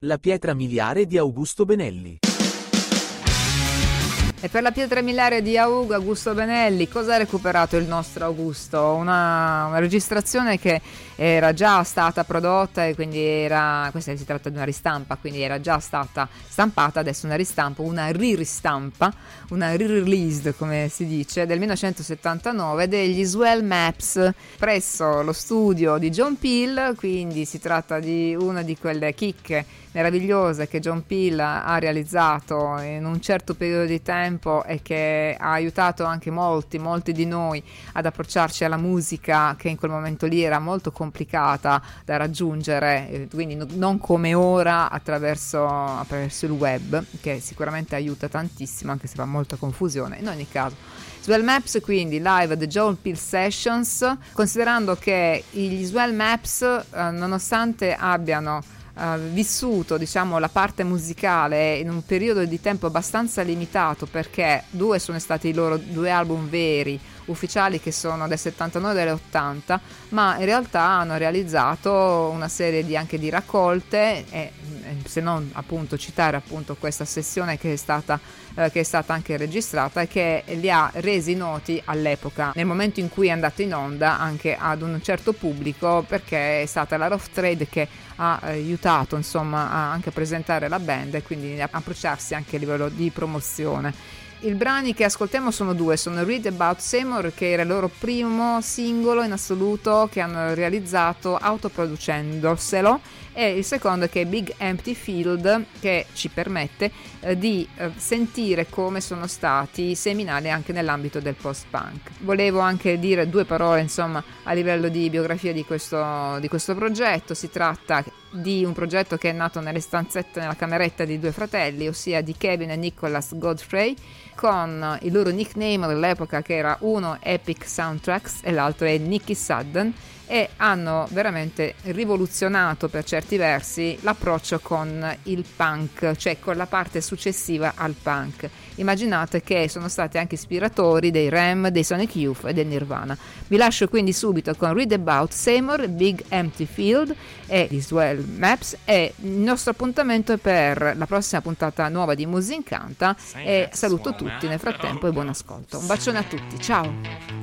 La pietra miliare di Augusto Benelli. E per la pietra miliare di Augusto Benelli, cosa ha recuperato il nostro Augusto? Una registrazione che era già stata prodotta e quindi questa si tratta di una ristampa, quindi era già stata stampata, adesso una ristampa, una ristampa, una re-release come si dice, del 1979 degli Swell Maps presso lo studio di John Peel, quindi si tratta di una di quelle chicche meravigliose che John Peel ha realizzato in un certo periodo di tempo e che ha aiutato anche molti di noi ad approcciarci alla musica che in quel momento lì era molto complicata da raggiungere, quindi non come ora attraverso il web, che sicuramente aiuta tantissimo anche se fa molta confusione. In ogni caso, Swell Maps, quindi live The John Peel Sessions, considerando che gli Swell Maps nonostante abbiano vissuto, diciamo, la parte musicale in un periodo di tempo abbastanza limitato, perché due sono stati i loro due album veri ufficiali, che sono del 79 e dell'80, ma in realtà hanno realizzato una serie anche di raccolte, e se non appunto citare appunto questa sessione che è stata anche registrata e che li ha resi noti all'epoca, nel momento in cui è andato in onda, anche ad un certo pubblico, perché è stata la Rough Trade che ha aiutato insomma anche a presentare la band e quindi a approcciarsi anche a livello di promozione. I brani che ascoltiamo sono due, sono Read About Seymour, che era il loro primo singolo in assoluto che hanno realizzato autoproducendoselo, e il secondo che è Big Empty Field, che ci permette di sentire come sono stati seminali anche nell'ambito del post-punk. Volevo anche dire due parole insomma a livello di biografia di questo progetto. Si tratta di un progetto che è nato nelle stanzette, nella cameretta di due fratelli, ossia di Kevin e Nicholas Godfrey, con il loro nickname dell'epoca, che era uno Epic Soundtracks e l'altro è Nicky Sudden, e hanno veramente rivoluzionato per certi versi l'approccio con il punk, cioè con la parte successiva al punk. Immaginate che sono stati anche ispiratori dei Rem, dei Sonic Youth e del Nirvana. Vi lascio quindi subito con Read About Seymour, Big Empty Field e di Swell Maps, e il nostro appuntamento è per la prossima puntata nuova di Musincanta, e saluto tutti nel frattempo e buon ascolto. Un bacione a tutti, ciao!